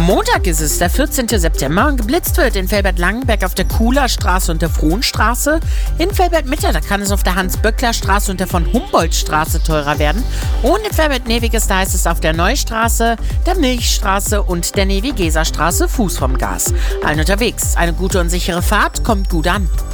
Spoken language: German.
Montag ist es, der 14. September. Geblitzt wird in Velbert-Langenberg auf der Kuhlerstraße und der Frohnstraße. In Velbert-Mitte, da kann es auf der Hans-Böckler-Straße und der von Humboldt-Straße teurer werden. Und in Velbert-Neviges, da heißt es auf der Neustraße, der Milchstraße und der Nevi-Geser-Straße Fuß vom Gas. Allen unterwegs, eine gute und sichere Fahrt, kommt gut an.